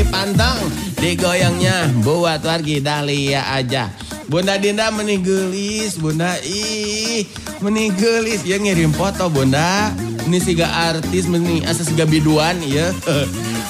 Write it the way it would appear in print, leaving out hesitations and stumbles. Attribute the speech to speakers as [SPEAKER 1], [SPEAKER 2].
[SPEAKER 1] dipantang, digoyangnya buat wargi Dahlia aja. Bunda Dinda menih gelis, Bunda menih gelis. Ya ngirim foto Bunda. Ini siga artis menih asa siga biduan ya.